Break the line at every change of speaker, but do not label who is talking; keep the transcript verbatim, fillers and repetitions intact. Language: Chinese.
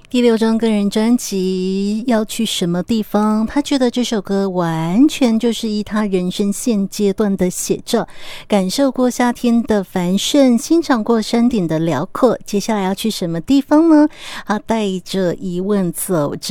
第六张个人专辑要去什么地方，他觉得这首歌完全就是以他人生现阶段的写照，感受过夏天的繁盛，欣赏过山顶的辽阔，接下来要去什么地方呢？他带着疑问走着